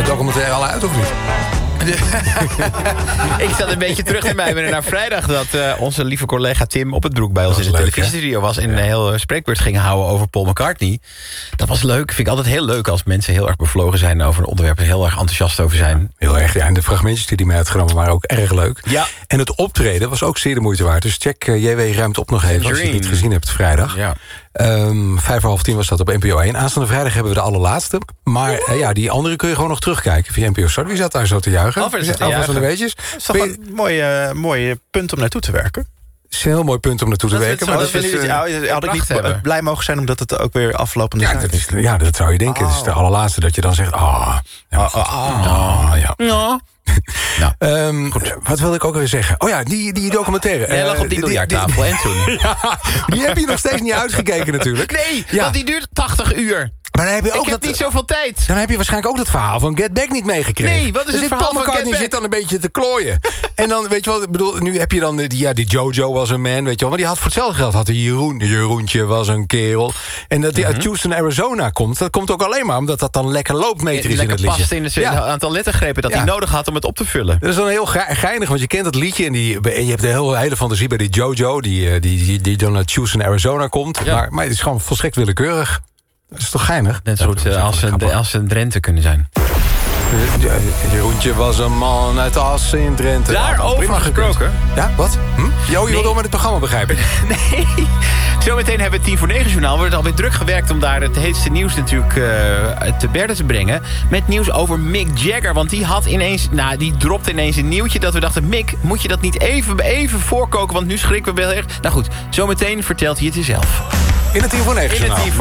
de documentaire al uit, of niet? Ik zat een beetje terug in mij naar vrijdag... dat onze lieve collega Tim op het Broek bij ons in de televisiestudio was... en een heel spreekbeurt ging houden over Paul McCartney. Dat was leuk. Vind ik altijd heel leuk als mensen heel erg bevlogen zijn... over een onderwerp en heel erg enthousiast over zijn. Heel erg, ja. En de fragmentjes die hij mee had genomen waren ook erg leuk. Ja. En het optreden was ook zeer de moeite waard. Dus check JW Ruimt op nog even als je het niet gezien hebt vrijdag. Ja. 5:30 was dat op NPO 1. Aanstaande vrijdag hebben we de allerlaatste. Maar ja, die andere kun je gewoon nog terugkijken via NPO Start. Wie zat daar zo te juichen? Alfred van de Weetjes. Dat is toch een mooi punt om naartoe te werken. Het is een heel mooi punt om naartoe te werken. Maar had ik niet blij mogen zijn omdat het ook weer aflopende zaak is. Ja, dat zou je denken. Het is de allerlaatste dat je dan zegt... Wat wilde ik ook weer zeggen? Oh ja, die documentaire. Hij lag op die biljarttafel en toen. Die heb je nog steeds niet uitgekeken natuurlijk. Nee, want die duurt 80 uur. Maar dan heb je ook ik heb niet zoveel tijd. Dan heb je waarschijnlijk ook dat verhaal van Get Back niet meegekregen. Nee, wat is het verhaal van Get Back? Die zit dan een beetje te klooien. En dan, weet je wel, ik bedoel, nu heb je dan... die Jojo was een man, weet je wel. Maar die had voor hetzelfde geld, had Jeroentje was een kerel. En dat die uit Houston, Arizona komt... dat komt ook alleen maar omdat dat dan lekker loopmeter is in het liedje. Lekker past in het aantal lettergrepen dat hij nodig had om het op te vullen. Dat is dan heel geinig, want je kent dat liedje... en je hebt de hele fantasie bij die Jojo... die dan uit Houston, Arizona komt. Ja. Maar het is gewoon volstrekt willekeurig. Dat is toch geinig? Net zo goed als ze een Drenthe kunnen zijn. Jeroentje was een man uit Assen in Drenthe. Daarover gesproken. Ja, wat? Je wil door met het programma begrijpen. Nee. Zometeen hebben we het 8:50 journaal. Wordt alweer druk gewerkt om daar het heetste nieuws natuurlijk te berde te brengen. Met nieuws over Mick Jagger. Want die had ineens, die dropte ineens een nieuwtje dat we dachten... Mick, moet je dat niet even voorkoken? Want nu schrikken we wel erg. Nou goed, zometeen vertelt hij het jezelf. In het 8:50 journaal.